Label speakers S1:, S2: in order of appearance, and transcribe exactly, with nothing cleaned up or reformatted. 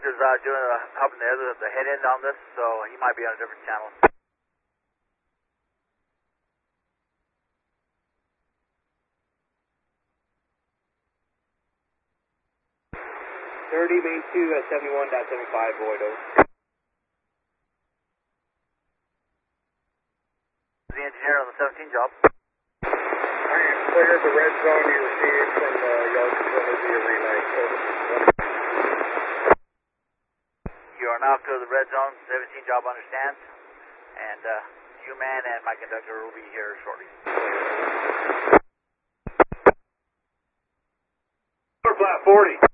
S1: conductor's uh, doing uh, helping the other the head end on this, so he might be on a different channel.
S2: thirty, main two at seventy-one point seven five, void over.
S1: The engineer on the seventeen job.
S2: I am clear the red zone you received from the yard control via relay.
S1: You are now clear of the red zone, seventeen job understands, and uh, you man and my conductor will be here shortly.
S2: Flat forty.